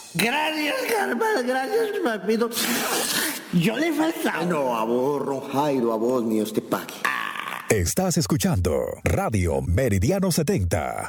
Gracias, Carmen, gracias, papito. Yo le faltaba. No, a vos, Ron Jairo, a vos, ni Dios te pague. Estás escuchando Radio Meridiano 70.